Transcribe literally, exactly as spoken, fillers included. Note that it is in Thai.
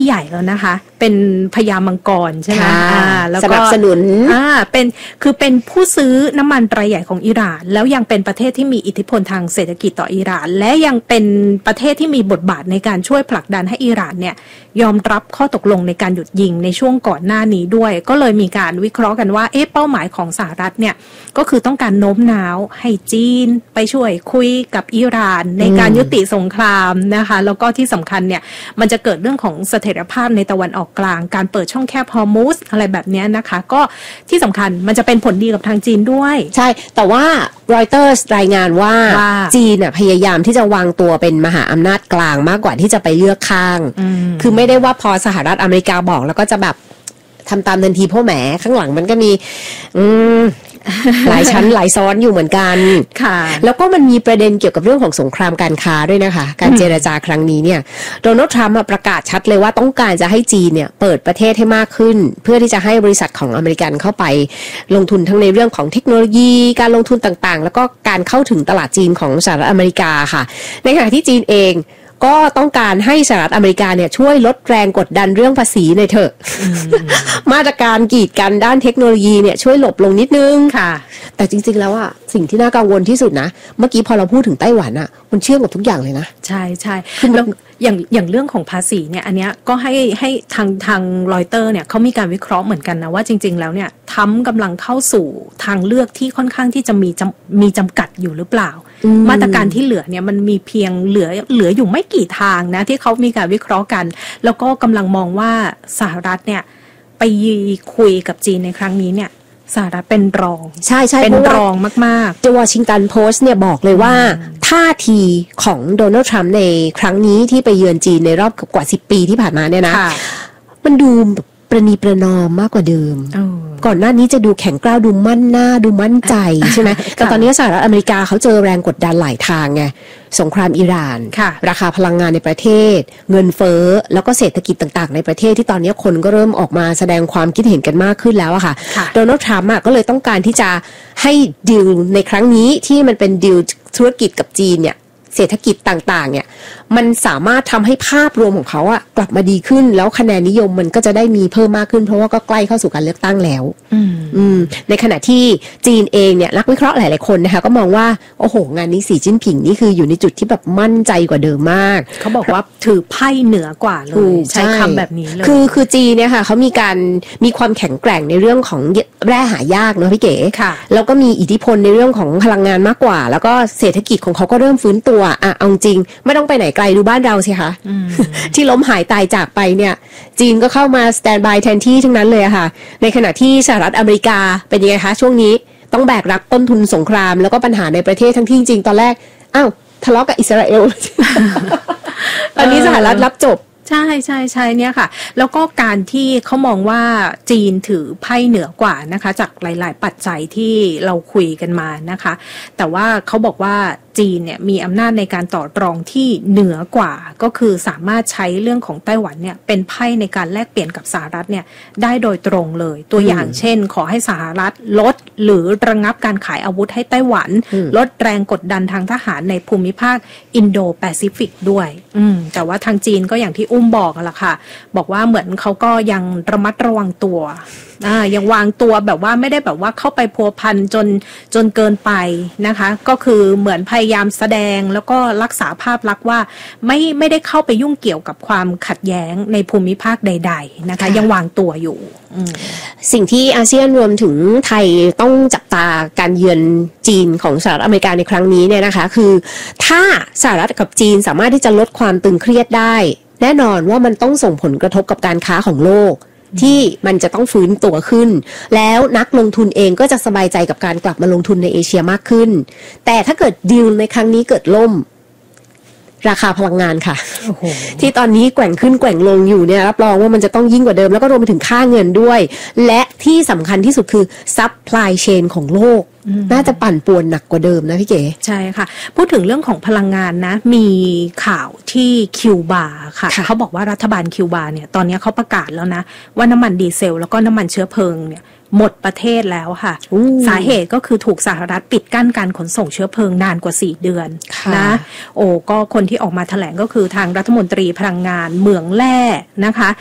ใหญ่แล้วนะคะเป็นพญามังกรใช่ไหมแล้วก็สนับสนุนอ่าเป็นคือเป็นผู้ซื้อน้ำมันรายใหญ่ของอิหร่านแล้วยังเป็นประเทศที่มีอิทธิพลทางเศรษฐกิจต่ออิหร่านและยังเป็นประเทศที่มีบทบาทในการช่วยผลักดันให้อิหร่านเนี่ยยอมรับข้อตกลงในการหยุดยิงในช่วงก่อนหน้านี้ด้วยก็เลยมีการวิเคราะห์กันว่าเอ๊ะเป้าหมายของสหรัฐเนี่ยก็คือต้องการโน้มน้าวให้จีนไปช่วยคุยกับอิหร่านในการยุติสงครามนะคะแล้วก็ที่สำคัญเนี่ยมันจะเกิดเรื่องของเสถียรภาพในตะวันออกกลางการเปิดช่องแคบฮอร์มุซอะไรแบบนี้นะคะก็ที่สำคัญมันจะเป็นผลดีกับทางจีนด้วยใช่แต่ว่ารอยเตอร์สรายงานว่าจีนน่ะพยายามที่จะวางตัวเป็นมหาอำนาจกลางมากกว่าที่จะไปเลือกข้างคือไม่ได้ว่าพอสหรัฐอเมริกาบอกแล้วก็จะแบบทำตามทันทีเพราะแหมข้างหลังมันก็มีอืมหลายชั้นหลายซ้อนอยู่เหมือนกันค่ะแล้วก็มันมีประเด็นเกี่ยวกับเรื่องของสงครามการค้าด้วยนะคะการเจรจาครั้งนี้เนี่ยโดนัลด์ทรัมป์ประกาศชัดเลยว่าต้องการจะให้จีนเนี่ยเปิดประเทศให้มากขึ้นเพื่อที่จะให้บริษัทของอเมริกันเข้าไปลงทุนทั้งในเรื่องของเทคโนโลยีการลงทุนต่างๆแล้วก็การเข้าถึงตลาดจีนของสหรัฐอเมริกาค่ะในขณะที่จีนเองก็ต้องการให้สหรัฐอเมริกาเนี่ยช่วยลดแรงกดดันเรื่องภาษีในเถอะ มาตรการกีดกันด้านเทคโนโลยีเนี่ยช่วยหลบลงนิดนึงค่ะแต่จริงๆแล้วอะสิ่งที่น่ากังวลที่สุดนะเมื่อกี้พอเราพูดถึงไต้หวันอะมันเชื่อมกับทุกอย่างเลยนะใช่ใช่แล้วอย่างอย่างเรื่องของภาษีเนี่ยอันเนี้ยก็ให้ให้ทางทางรอยเตอร์เนี่ยเขามีการวิเคราะห์เหมือนกันนะว่าจริงๆแล้วเนี่ยทรัมป์กำลังเข้าสู่ทางเลือกที่ค่อนข้างที่จะมีจำมีจำกัดอยู่หรือเปล่ามาตรการที่เหลือเนี่ยมันมีเพียงเหลือเหลืออยู่ไม่กี่ทางนะที่เขามีการวิเคราะห์กันแล้วก็กำลังมองว่าสหรัฐเนี่ยไปคุยกับจีนในครั้งนี้เนี่ยสหรัฐเป็นรองใช่ใช่เป็นรองมากๆ The Washington Post เนี่ยบอกเลยว่าท่าทีของโดนัลด์ทรัมป์ในครั้งนี้ที่ไปเยือนจีนในรอบกว่าสิบปีที่ผ่านมาเนี่ยนะมันดูประนีประนอมมากกว่าเดิมก่อนหน้านี้จะดูแข็งกร้าวดูมั่นหน้าดูมั่นใจใช่ไหมแต่ตอนนี้สหรัฐอเมริกาเขาเจอแรงกดดันหลายทางไงสงครามอิหร่านราคาพลังงานในประเทศเงินเฟ้อแล้วก็เศรษฐกิจต่างๆในประเทศที่ตอนนี้คนก็เริ่มออกมาแสดงความคิดเห็นกันมากขึ้นแล้วอะค่ะโดนัลด์ทรัมป์ก็เลยต้องการที่จะให้ดีลในครั้งนี้ที่มันเป็นดีลธุรกิจกับจีนเนี่ยเศรษฐกิจต่างๆเนี่ยมันสามารถทำให้ภาพรวมของเขาอะกลับมาดีขึ้นแล้วคะแนนนิยมมันก็จะได้มีเพิ่มมากขึ้นเพราะว่าก็ใกล้เข้าสู่การเลือกตั้งแล้วอืมในขณะที่จีนเองเนี่ยนักวิเคราะห์หลายๆคนนะคะก็มองว่าโอ้โหงานนี้สีจิ้นผิงนี่คืออยู่ในจุดที่แบบมั่นใจกว่าเดิมมากเขาบอกว่าถือไพ่เหนือกว่าเลยใช้คำแบบนี้เลยคือคือจีนเนี่ยค่ะเขามีการมีความแข็งแกร่งในเรื่องของแร่หายากเนาะพี่เก๋แล้วก็มีอิทธิพลในเรื่องของพลังงานมากกว่าแล้วก็เศรษฐกิจของเขาก็เริ่มฟื้นตัวอ่ะเอาจริงไม่ต้องไปไหนไกลดูบ้านเราสิคะที่ล้มหายตายจากไปเนี่ยจีนก็เข้ามาสแตนด์บายแทนที่ทั้งนั้นเลยค่ะในขณะที่สหรัฐอเมริกาเป็นยังไงคะช่วงนี้ต้องแบกรับต้นทุนสงครามแล้วก็ปัญหาในประเทศทั้งที่จริงตอนแรกอ้าวทะเลาะกับอิสราเอล ตอนนี้สหรัฐรับจบใช่ใช่ใช่เนี่ยค่ะแล้วก็การที่เขามองว่าจีนถือไพ่เหนือกว่านะคะจากหลายๆปัจจัยที่เราคุยกันมานะคะแต่ว่าเขาบอกว่าจีนเนี่ยมีอำนาจในการต่อรองที่เหนือกว่าก็คือสามารถใช้เรื่องของไต้หวันเนี่ยเป็นไพ่ในการแลกเปลี่ยนกับสหรัฐเนี่ยได้โดยตรงเลยตัวอย่างเช่นขอให้สหรัฐลดหรือระงับการขายอาวุธให้ไต้หวันลดแรงกดดันทางทหารในภูมิภาคอินโดแปซิฟิกด้วยอืมแต่ว่าทางจีนก็อย่างที่อุ้มบอกล่ะค่ะบอกว่าเหมือนเขาก็ยังระมัดระวังตัวอ่ายังวางตัวแบบว่าไม่ได้แบบว่าเข้าไปพัวพันจนจนเกินไปนะคะก็คือเหมือนพยายามแสดงแล้วก็รักษาภาพลักษณ์ว่าไม่ไม่ได้เข้าไปยุ่งเกี่ยวกับความขัดแย้งในภูมิภาคใดๆนะคะยังวางตัวอยู่สิ่งที่อาเซียนรวมถึงไทยต้องจับตาการเยือนจีนของสหรัฐอเมริกาในครั้งนี้เนี่ยนะคะคือถ้าสหรัฐกับจีนสามารถที่จะลดความตึงเครียดได้แน่นอนว่ามันต้องส่งผลกระทบกับการค้าของโลกที่มันจะต้องฟื้นตัวขึ้นแล้วนักลงทุนเองก็จะสบายใจกับการกลับมาลงทุนในเอเชียมากขึ้นแต่ถ้าเกิดดีลในครั้งนี้เกิดล่มราคาพลังงานค่ะ ที่ตอนนี้แกว่งขึ้นแกว่งลงอยู่เนี่ยรับรองว่ามันจะต้องยิ่งกว่าเดิมแล้วก็รวมไปถึงค่าเงินด้วยและที่สำคัญที่สุดคือซัพพลายเชนของโลกน่าจะปั่นป่วนหนักกว่าเดิมนะพี่เก๋ใช่ค่ะพูดถึงเรื่องของพลังงานนะมีข่าวที่คิวบาค่ะเขาบอกว่ารัฐบาลคิวบาเนี่ยตอนนี้เขาประกาศแล้วนะว่าน้ำมันดีเซลแล้วก็น้ำมันเชื้อเพลิงเนี่ยหมดประเทศแล้วค่ะสาเหตุก็คือถูกสหรัฐปิดกั้นการขนส่งเชื้อเพลิงนานกว่าสี่เดือนนะโอ้ก็คนที่ออกมาแถลงก็คือทางรัฐมนตรีพลังงานเหมืองแร่นะคะ